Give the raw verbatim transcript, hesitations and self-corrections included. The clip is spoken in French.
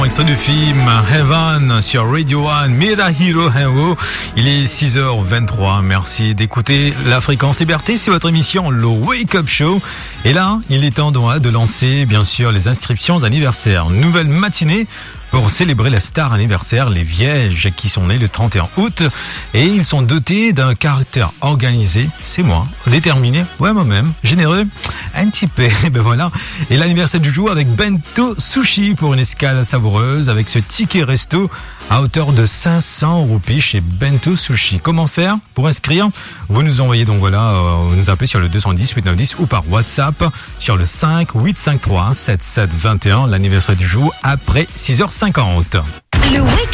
Extrait du film Heaven sur Radio One, Mira Hiro Hero. Il est six heures vingt-trois. Merci d'écouter la fréquence liberté. C'est votre émission, le Wake Up Show. Et là, il est temps de lancer, bien sûr, les inscriptions d'anniversaire. Nouvelle matinée pour célébrer la star anniversaire, les Vierges qui sont nés le trente et un août. Et ils sont dotés d'un caractère organisé, c'est moi, déterminé, ouais moi-même, généreux, un petit peu, ben voilà. Et l'anniversaire du jour avec Bento Sushi pour une escale savoureuse avec ce ticket resto à hauteur de cinq cents roupies chez Bento Sushi. Comment faire pour inscrire? Vous nous envoyez donc voilà, euh, vous nous appelez sur le deux cent dix, huit neuf dix ou par WhatsApp sur le cinq huit cinq trois sept sept deux un, l'anniversaire du jour après six heures cinquante. Le